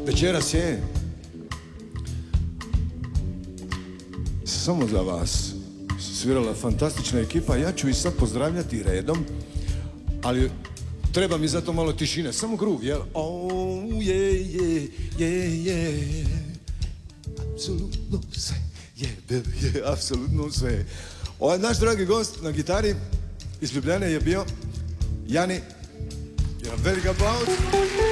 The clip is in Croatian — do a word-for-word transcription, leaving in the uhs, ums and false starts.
Večeras je samo za vas svirala fantastična ekipa. Ja ću ih sad pozdravljati redom, ali treba mi zato malo tišine. Samo groove, jel? Oh, yeah, yeah, yeah, yeah. Apsolutno sve, je, je, apsolutno sve. Ovaj naš dragi gost na gitari iz Ljubljane je bio Jani. Jedan velik aplauz.